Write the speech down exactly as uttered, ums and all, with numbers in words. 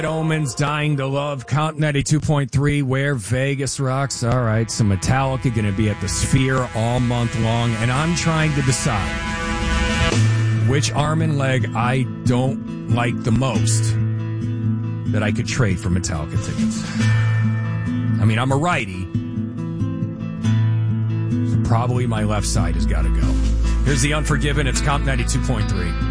Omens, Dying to Love, Count ninety-two point three, where Vegas rocks. All right, some Metallica going to be at the Sphere all month long, and I'm trying to decide which arm and leg I don't like the most that I could trade for Metallica tickets. I mean, I'm a righty, so probably my left side has got to go. Here's The Unforgiven. It's Count ninety-two point three.